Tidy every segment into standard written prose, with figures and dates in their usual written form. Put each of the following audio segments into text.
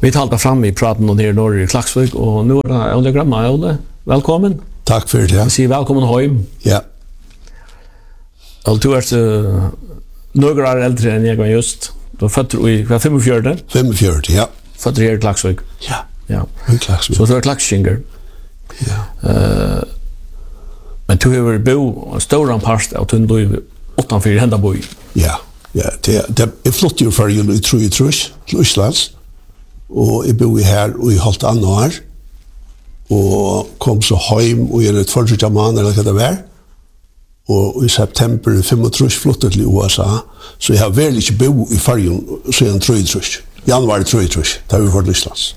Vi talte fram I praten och ner norr I Klaksvik och nu det Olle Gramma. Olle, välkommen. Tack för det. Jag säger välkommen hem. Ja. Och du är några år äldre än jag var just. Du född I 45. 45, ja. Född I Klaksvik. Ja. Ja. I Klaksvik. Så du är klaksinger. Ja. Men du har bo stora part av tunn utanför Händabo. Ja. Ja, det är flott ju för ju tror till Islands. Och jag bor här och I hållt år. Och kom så hem och är ett första månad eller vad det var. Och I september 35 flyttade till USA. Så jag har väl inte bo I Färjön sedan 33. Januari 33. Där vi var Islands.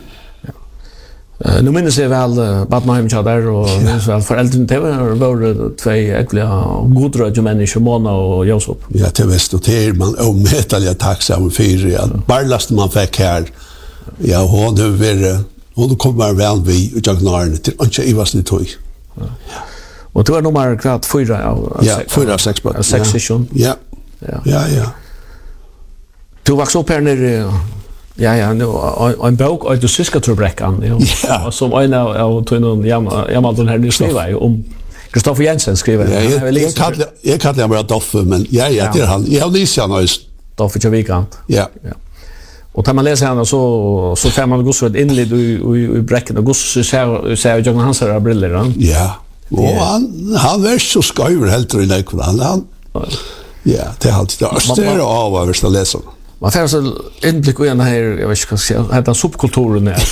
Nu minns jag väl Badnheim där och minns väl föräldrarna det var två äckliga godröda människor Mona och Josef. Ja, det visst och det man omätliga tacksam för att barlast man fick här. Ja, hon kommer väl vi och jag när till inte I var lite toy. Och det var nummer kvart 4 ja, 4-6 på. 6 session. Ja. Ja. Du växte upp här nere Ja, nu en bok och du syska tror bräckan. Ja. Som en av tunn Jamal här nu skriver om Kristoffer Jensen skriver. Ja, jag kallar han bara Doffe men ja, det är han. Jag läser han just. Doffe Chavikant. Ja. Och när man läser han så får man gå så ett inled I bräcken och gå så ser jag hans briller. Ja. Och han är så skojver helt I det han. Ja, det är alltid det är av att vi läser. Man får så inblick I den här, jag vet inte vad jag ska säga, den subkulturen här.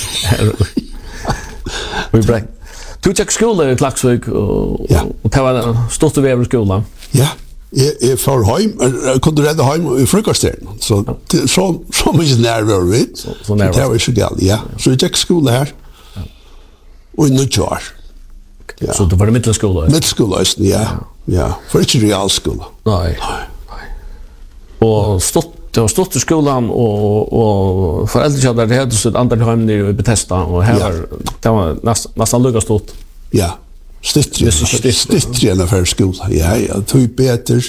Du gick skola I Klaksvik och det var stort över över skolan. Ja, jag får hem, kunde rädda hem I frukostställen. Så mycket närvaro vid. Så närvaro. Det var så galet, ja. Så jag gick skola här. Och I nutjar. Ja. Så det var mittelskola? Mittelskola, ja. För inte realskola. Nej. Och det var stått I skolan och föräldrar det hade så ett antal hem nere I Bethesda och här det var nästan lugga stort. Ja. Stittren för skolan. Ja, typ bättre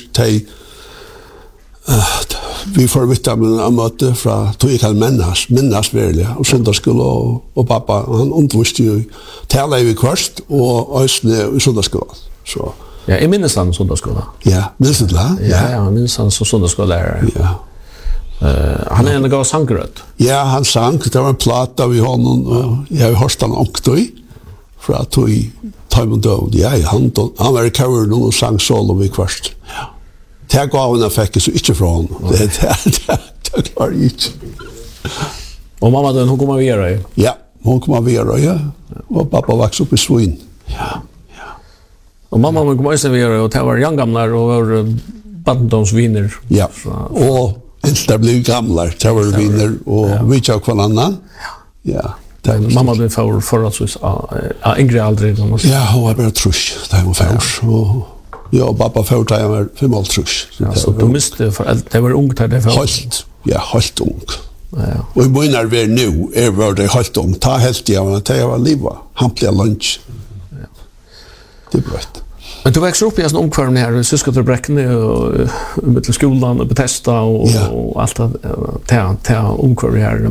vi får vita med en möte från tog kan minnas väl och söndagsskola och pappa han undervisade ju tala I kvart och ösne I söndagsskolan. Så ja, I minns han söndagsskola. Ja, minns du det? Ja, minns han som söndagsskollärare. Ja. Han en gav sangrött. Ja, han sang, det var en platta vi honom och jag har hört han också I för att I Time and Dove. Ja, han var I cover och sang solo vid kvart. Ja. Det gav han fick så inte från honom. Det klarar inte. Och mamma den hon kommer vara I. Ja, hon kommer vara ja. Och pappa växte upp I Svin. Ja. Och mamma hon kommer också vara och det var gamla och var baddomsvinner. Ja. Och inte blev gamla, det var vinner och vi tog kvar annan. Ja. Mamma blev för att så yngre aldrig. Ja, hon var bara trusch. Det var förs och ja, pappa förtog jag var 5 trusch. Så du miste för det var ungt där för. Helt ung. Ja. Och I menar vi nu var det helt ung. Ta helt jag att jag var liva. Han blev lunch. Ja. Det är bra. Men du växer upp I en omkvarm här I Syskotrebräcken och med skolan och Bethesda och allt det omkvarm här.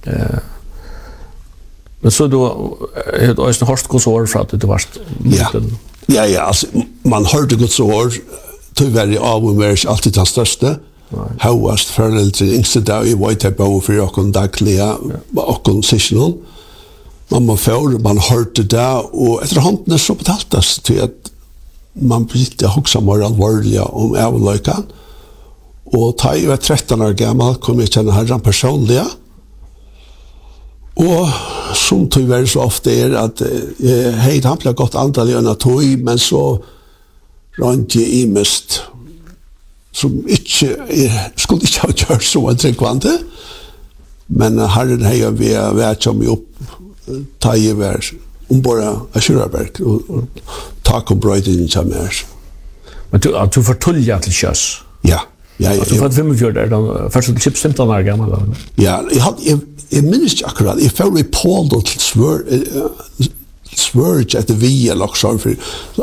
Men så då är det en hårskosår för att du var liten. Ja, alltså man hörde gott så år tyvärr av och mer alltid den största. Hauast föräldrar yngste dag I White Bow för och dagliga och sessionen. Man hörde det och efter handen så betaltas till att man blir också mer allvarliga om avlökan. Och ta I var 13 år gammal kom jag känna herran personliga. Och som tyvärr så ofta att hej, han blev gott antal I en tog, men så rönt jag I mest som skulle inte ha gjort så en tryggvande. Men herren hej vi vet som upp ta I var ombora Asjuraberg och tak om bröjden som Men du förtulja till körs? Ja. Du var 45 där, först till chips 15 år gammal. Ja, jag minns inte akkurat. Jag får I Paul då till Sverige att vi eller också för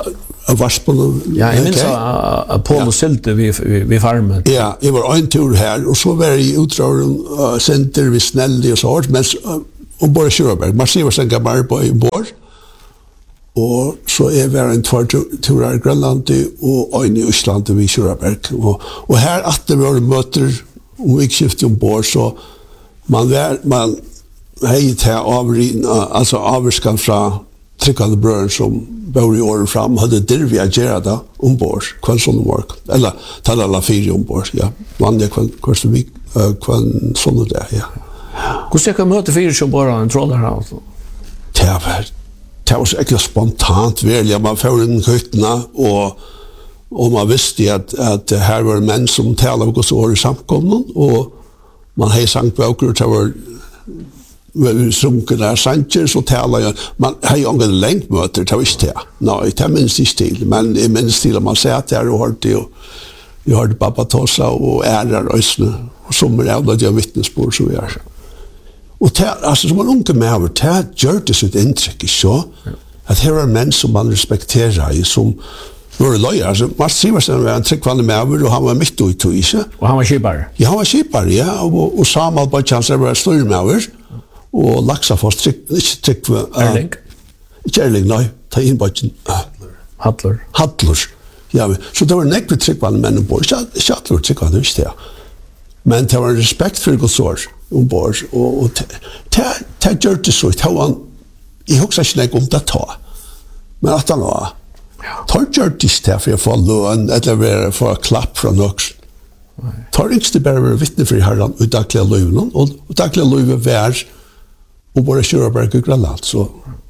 varspen. Ja, jag minns att Paul och Sylte vid farmen. Ja, jag var en tur här och så var jag i utdragen center vid Snälli och så hårt, men ombord i Kjuraberg. Man ser vad sen gammal arbete ombord. Och så är vi en två turer i Grönland och en i Island vid Kjuraberg. Och här att det var möter om vikskiftet ombord så man hej till alltså avskan från tryckande bröder som bor i åren fram hade dirvi att göra det ombord kvann sån morg eller tala alla fyra ombord ja vanliga kvann sån där ja. Hur ska jag möta fyra som bara en trollare alltså? Det var så ekki spontant välja man får in hytterna och man visste att här var män som talade om Guds ord i samkomnen och man hade sangböcker och det var sunken där sanger så talade jag man hade ju ingen längdmöter det visste jag. Nej, det minns inte till men det minns till att man satt där och hörde pappa Tossa och ärar rösne och som är jag vittnesbord så är och det, alltså som man unge med över, det gör det sitt intryck, så att här var män som man respekterar, som var löjer. Alltså, Mats Siversen var en tryggvanlig med över, och han var mitt i tog, ikke? Och han var kipare? Ja, han var kipare, ja. Och Samuel Bajans var större med över, og Laxafoss, ikke tryggvanlig. Erling? Ikke Erling, nei. Ta in Bajan. Hadler. Ja, så det var nekve tryggvanlig menn ombord. Ikke Hadler tryggvanlig, visste jeg. Men det var en respekt for Guds ord ombord, og det gjør det så, jeg husker ikke nek om det ta, men at han var, det gjør det ikke for å få løn, eller for å klapp fra nøksen. Det er ikke bare å være vittne for herren og daglige løven, og daglige løven vær, og bare kjøre bare i Grønland, så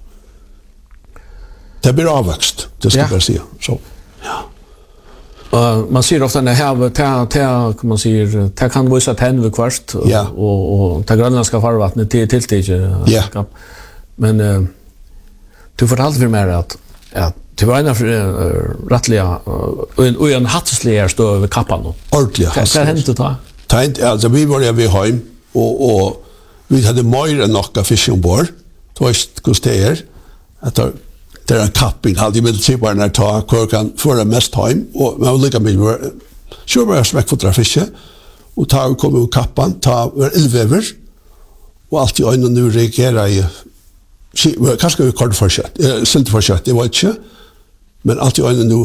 det blir avvokst, det skal jeg bare si. Så, ja. Man ser ofta när här kan man säger det kan visa tenn vid kvart och det grönländska farvattnet till ja. Men du fortalte för mig att det var en rättliga och en hatsliga stå över kappan. Ordentligt. Det hände då. Alltså vi var vid hem och vi hade mer än några fisk ombord. Det var just att det är en kapping, hade jag med sig bara när jag tar korkan för det mest hem. Och man vill lycka med kör bara smäck för trafiken. Och ta kommer ur kappan, ta elvever. Och allt i ögonen nu reagerar i kanske vi kort för kött, inte för kött, det var inte. Men allt i ögonen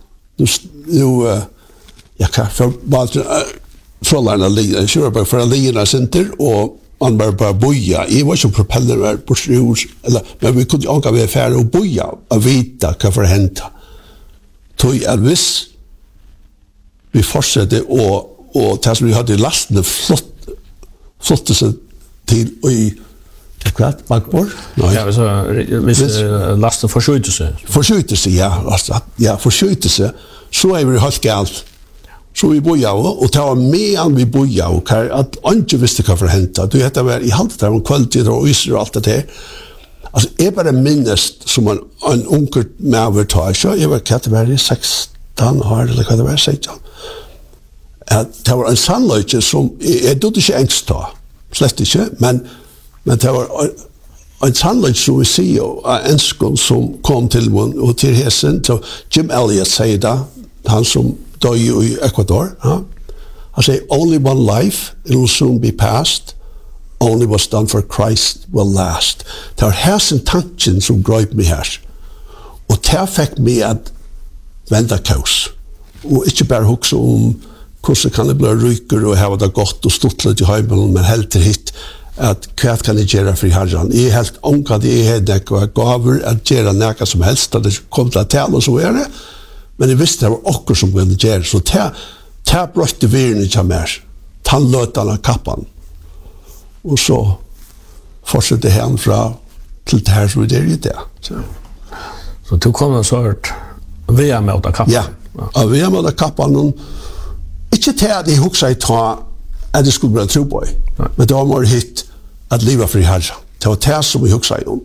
nu jag kan för bara förlarna ligga, kör bara för ligga center och man bara boja. Jag var inte propeller på sjus eller men vi kunde åka vid färd och boja och vita vad för hända. Tog jag viss vi fortsatte och tills vi hade lasten flott så till i kvart bakbord. Ja, så visst lasten förskötte sig. Ja, alltså ja, förskötte sig. Så är vi helt galt. Så vi boja och ta med vi boja och att inte visste vad för hända. Du heter väl i halt där om kvalitet och isor och allt det där. Alltså är bara minst som en onkel med övertag så jag var kategori 16 år eller vad det var 16. Att det var en sannolikt som jag då inte ängst ta. Slett inte, men det var en sannolikt som vi ser en skål som kom till mun och till hästen så Jim Elliot säger det, han som dog i Ecuador. Han säger, only one life, it will soon be past. Only what's done for Christ will last. Det var hästen tanken som gröp mig här. Och det fick mig att vända kaos. Och inte bara huxa om hur kan det bli ryker och ha det gott och stortligt i heimen, men helt till hit att vad kan jag göra för herran? Jag är helt ångad, jag är det gaver att göra näka som helst, att det kom till att tala och så är det. Men jag visste det var också som kunde göra, så det brötte viren i mer. Han löt alla kappan. Och så fortsatte han från till det här så det är ju det. Så du kom och så hört via med åt kappan? Ja, via med åt kappan. Ikke til at jeg husker jeg ta at det skulle bli tro på, men det var mer hit at livet for herre. Det var det som jeg husker jeg om.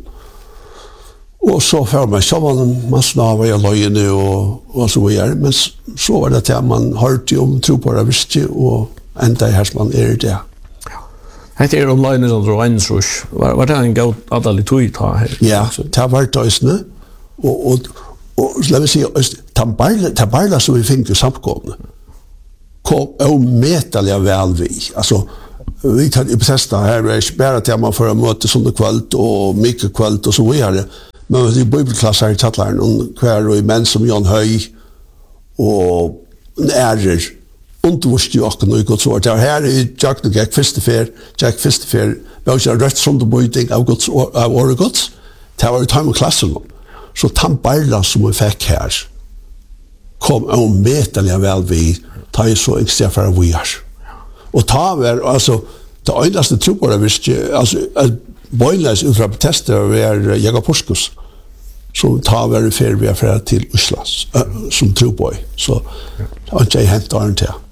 Og så får man så man snaver i løgene og så videre, men så var det at man hørte om tro på det visste, og enda her som man er det. Hette er om løgene og drøgnsrus. Var det en god adelig tog ta her? Ja, det var det også, og Og lad meg si, Tabarla som vi fikk i samkomne, kom ometallig vel vi. Altså, vi kan i Bethesda her, det ikke bare til man får møte sånne kveld og mye kveld og så videre, men det er bibelklasser i Tattlaren, og hver og menn som Jan Høy, og nærer, undervurst jo akkurat noe godt så. Det her Jack Fistefer, var ikke rett sånn bøyding av året gods, det var i time og klassen. Så Tabarla som vi fikk her, kom ometallig vel vi, ta i så ikke stedet for vi er. Og ta var, altså, det øyneste trobare visste, altså, bøynles ut fra tester var Jagaporskus, som ta var i ferie vi er fra til Oslo, som trobøy. Så det har ikke hentet åren til.